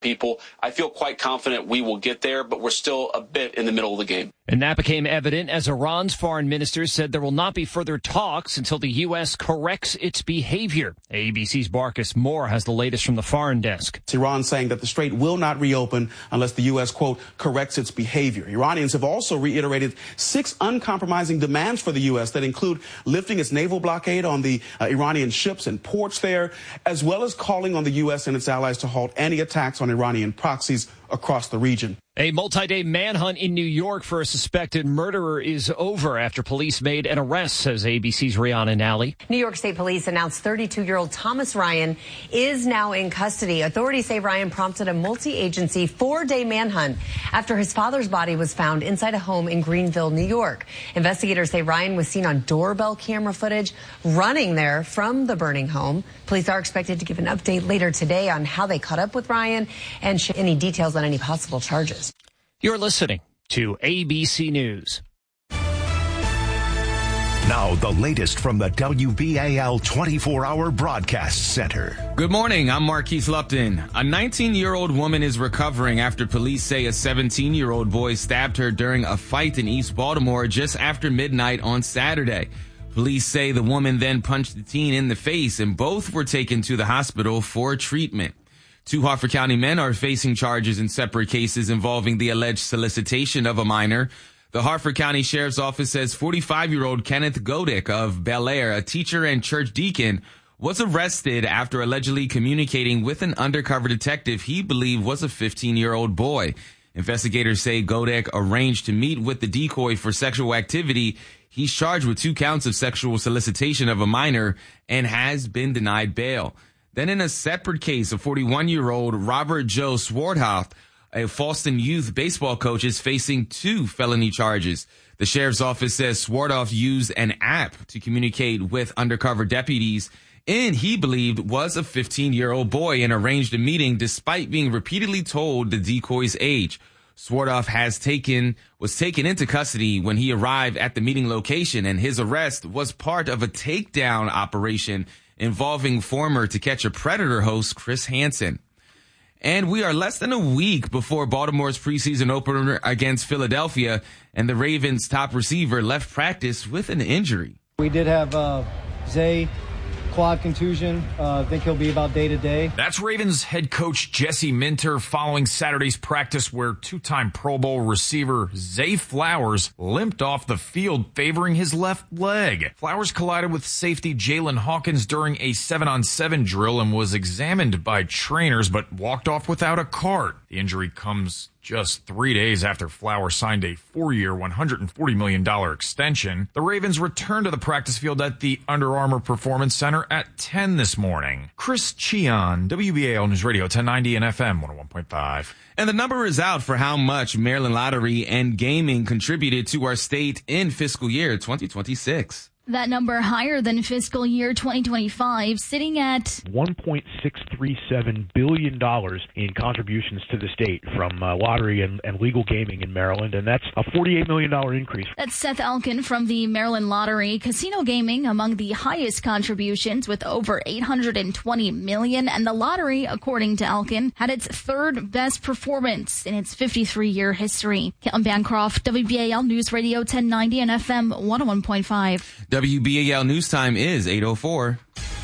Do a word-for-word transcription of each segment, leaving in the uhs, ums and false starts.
people. I feel quite confident we will get there, but we're still a bit in the middle of the game. And that became evident as Iran's foreign minister said there will not be further talks until the U S corrects its behavior. A B C's Marcus Moore has the latest from the foreign desk. It's Iran saying that the strait will not reopen unless the U S, quote, corrects its behavior. Iranians have also reiterated six uncompromising demands for the U S that include lifting its naval blockade on the uh, Iranian ships and ports there, as well as calling on the U S and its allies to halt any attacks on Iranian proxies across the region. A multi-day manhunt in New York for a suspected murderer is over after police made an arrest, says A B C's Rihanna Nally. New York State Police announced thirty-two-year-old Thomas Ryan is now in custody. Authorities say Ryan prompted a multi-agency four-day manhunt after his father's body was found inside a home in Greenville, New York. Investigators say Ryan was seen on doorbell camera footage running there from the burning home. Police are expected to give an update later today on how they caught up with Ryan and share any details on any possible charges. You're listening to A B C News. Now, the latest from the W B A L twenty-four hour broadcast center. Good morning. I'm Marquise Lupton. A nineteen-year-old woman is recovering after police say a seventeen-year-old boy stabbed her during a fight in East Baltimore just after midnight on Saturday. Police say the woman then punched the teen in the face, and both were taken to the hospital for treatment. Two Harford County men are facing charges in separate cases involving the alleged solicitation of a minor. The Harford County Sheriff's Office says forty-five-year-old Kenneth Godick of Bel Air, a teacher and church deacon, was arrested after allegedly communicating with an undercover detective he believed was a fifteen-year-old boy. Investigators say Godick arranged to meet with the decoy for sexual activity. He's charged with two counts of sexual solicitation of a minor and has been denied bail. Then in a separate case, a forty-one-year-old Robert Joe Swardhoff, a Falston Youth baseball coach, is facing two felony charges. The sheriff's office says Swardhoff used an app to communicate with undercover deputies, and he believed was a fifteen-year-old boy and arranged a meeting despite being repeatedly told the decoy's age. Swardhoff has taken was taken into custody when he arrived at the meeting location, and his arrest was part of a takedown operation involving former To Catch a Predator host Chris Hansen. And we are less than a week before Baltimore's preseason opener against Philadelphia, and the Ravens' top receiver left practice with an injury. We did have uh, Zay quad contusion. Uh, I think he'll be about day to day. That's Ravens head coach Jesse Minter following Saturday's practice where two-time Pro Bowl receiver Zay Flowers limped off the field favoring his left leg. Flowers collided with safety Jalen Hawkins during a seven-on-seven drill and was examined by trainers but walked off without a cart. The injury comes just three days after Flowers signed a four-year, one hundred forty million dollars extension. The Ravens returned to the practice field at the Under Armour Performance Center at ten this morning. Chris Cheon, W B A L News Radio, ten ninety and F M one oh one point five. And the number is out for how much Maryland Lottery and gaming contributed to our state in fiscal year twenty twenty-six. That number higher than fiscal year twenty twenty-five, sitting at one point six three seven billion dollars in contributions to the state from uh, lottery and, and legal gaming in Maryland, and that's a forty-eight million dollars increase. That's Seth Elkin from the Maryland Lottery. Casino gaming among the highest contributions with over eight hundred twenty million dollars, and the lottery, according to Elkin, had its third best performance in its fifty-three-year history. Caitlin Bancroft, W B A L News Radio ten ninety and F M one oh one point five. W B A L News Time is eight oh four.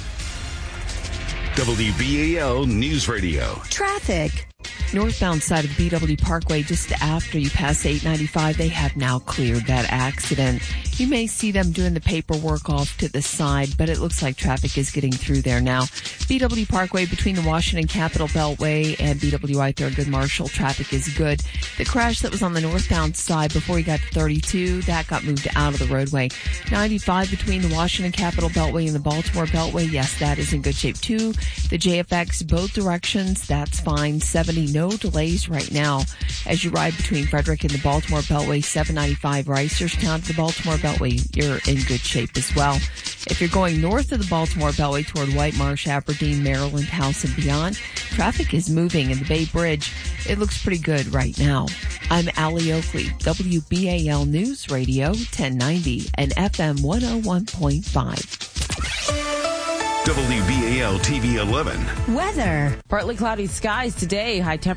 W B A L News Radio. Traffic. Northbound side of B W Parkway, just after you pass eight ninety-five, they have now cleared that accident. You may see them doing the paperwork off to the side, but it looks like traffic is getting through there now. B W Parkway between the Washington Capitol Beltway and B W I Thurgood Marshall, traffic is good. The crash that was on the northbound side before you got to thirty-two, that got moved out of the roadway. ninety-five between the Washington Capitol Beltway and the Baltimore Beltway, yes, that is in good shape too. The J F X, both directions, that's fine. seventy, no delays right now. As you ride between Frederick and the Baltimore Beltway, seven ninety-five Reisterstown to the Baltimore Beltway, you're in good shape as well. If you're going north of the Baltimore Beltway toward White Marsh, Aberdeen, Maryland, House, and beyond, traffic is moving in the Bay Bridge. It looks pretty good right now. I'm Allie Oakley, W B A L News Radio ten ninety and F M one oh one point five. W B A L T V eleven. Weather. Partly cloudy skies today. High temperature.